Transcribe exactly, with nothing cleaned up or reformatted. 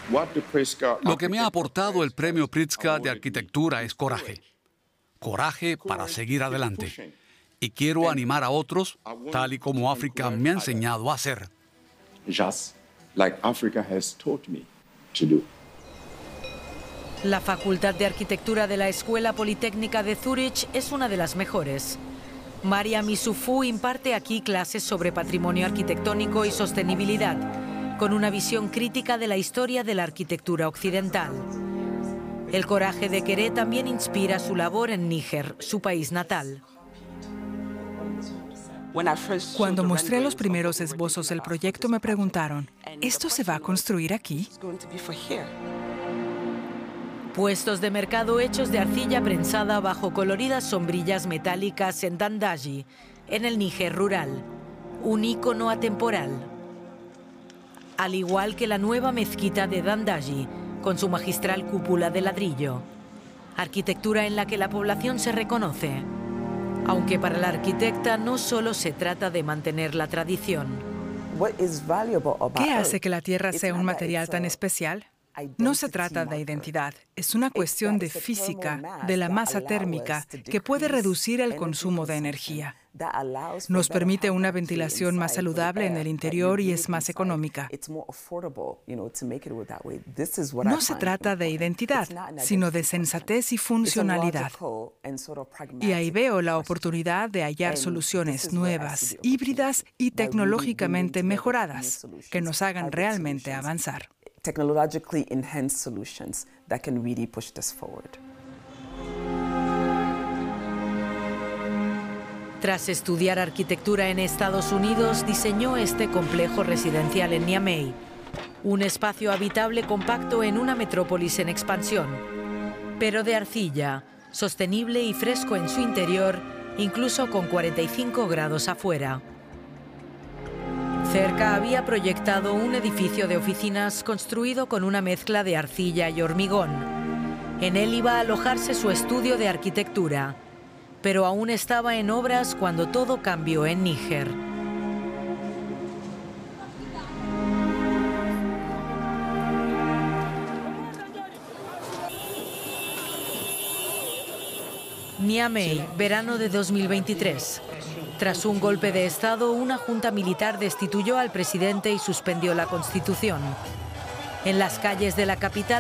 Lo que me ha aportado el Premio Pritzker de Arquitectura es coraje. Coraje para seguir adelante. Y quiero animar a otros, tal y como África me ha enseñado a hacer. La Facultad de Arquitectura de la Escuela Politécnica de Zúrich es una de las mejores. Mariam Issoufou imparte aquí clases sobre patrimonio arquitectónico y sostenibilidad, con una visión crítica de la historia de la arquitectura occidental. El coraje de Kéré también inspira su labor en Níger, su país natal. Cuando mostré los primeros esbozos del proyecto me preguntaron, ¿esto se va a construir aquí? Puestos de mercado hechos de arcilla prensada bajo coloridas sombrillas metálicas en Dandaji, en el Níger rural, un ícono atemporal. Al igual que la nueva mezquita de Dandaji, con su magistral cúpula de ladrillo. Arquitectura en la que la población se reconoce. Aunque para la arquitecta no solo se trata de mantener la tradición. ¿Qué hace que la tierra sea un material tan especial? No se trata de identidad, es una cuestión de física, de la masa térmica, que puede reducir el consumo de energía. Nos permite una ventilación más saludable en el interior y es más económica. No se trata de identidad, sino de sensatez y funcionalidad. Y ahí veo la oportunidad de hallar soluciones nuevas, híbridas y tecnológicamente mejoradas, que nos hagan realmente avanzar. Technologically enhanced solutions that can really push this forward. Tras estudiar arquitectura en Estados Unidos, diseñó este complejo residencial en Niamey, un espacio habitable compacto en una metrópolis en expansión, pero de arcilla, sostenible y fresco en su interior, incluso con cuarenta y cinco grados afuera. Cerca había proyectado un edificio de oficinas construido con una mezcla de arcilla y hormigón. En él iba a alojarse su estudio de arquitectura, pero aún estaba en obras cuando todo cambió en Níger. Niamey, verano de dos mil veintitrés. Tras un golpe de Estado, una junta militar destituyó al presidente y suspendió la Constitución. En las calles de la capital